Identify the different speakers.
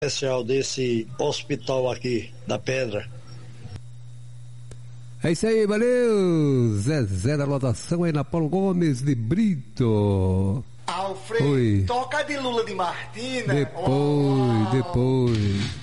Speaker 1: especial desse hospital aqui da Pedra.
Speaker 2: É isso aí, valeu! Zezé da lotação aí na Paulo Gomes de Brito.
Speaker 3: Alfredo,
Speaker 2: Oi.
Speaker 3: toca de Lula de Martina.
Speaker 2: Depois.